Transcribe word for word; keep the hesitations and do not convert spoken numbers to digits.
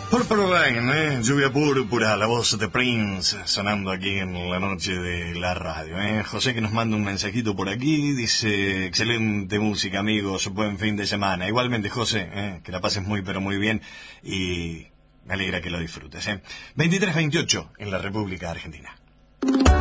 Purple Rain, ¿eh? Lluvia púrpura, la voz de Prince sonando aquí en la noche de la radio, ¿eh? José que nos manda un mensajito por aquí, dice, excelente música amigos, buen fin de semana. Igualmente José, ¿eh? Que la pases muy pero muy bien y me alegra que lo disfrutes, ¿eh? veintitrés veintiocho en la República Argentina.